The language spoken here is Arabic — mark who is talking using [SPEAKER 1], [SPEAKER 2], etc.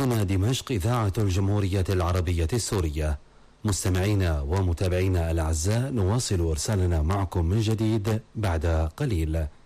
[SPEAKER 1] هنا دمشق إذاعة الجمهورية العربية السورية. مستمعينا ومتابعينا الأعزاء، نواصل إرسالنا معكم من جديد بعد قليل.